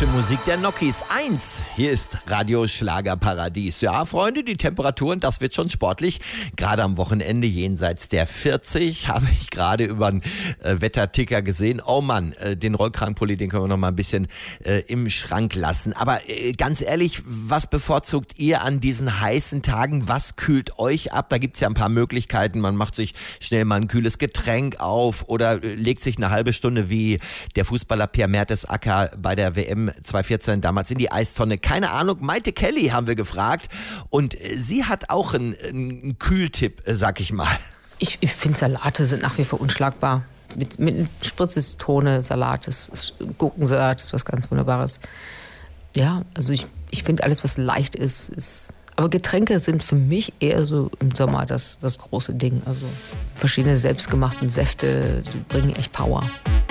Klassische Musik der Nokis 1. Hier ist Radio Schlagerparadies. Ja, Freunde, die Temperaturen, das wird schon sportlich. Gerade am Wochenende jenseits der 40 habe ich gerade über den Wetterticker gesehen. Oh Mann, den Rollkragenpulli, den können wir noch mal ein bisschen im Schrank lassen. Aber ganz ehrlich, was bevorzugt ihr an diesen heißen Tagen? Was kühlt euch ab? Da gibt's ja ein paar Möglichkeiten. Man macht sich schnell mal ein kühles Getränk auf oder legt sich eine halbe Stunde wie der Fußballer Pierre Mertesacker bei der WM 2014 damals in die Eistonne. Keine Ahnung, Maite Kelly haben wir gefragt und sie hat auch einen Kühltipp, sag ich mal. Ich finde, Salate sind nach wie vor unschlagbar. Mit Spritze Zitrone, Salat, Gurkensalat ist was ganz Wunderbares. Ja, also ich finde alles, was leicht ist. Aber Getränke sind für mich eher so im Sommer das große Ding. Also verschiedene selbstgemachten Säfte, die bringen echt Power.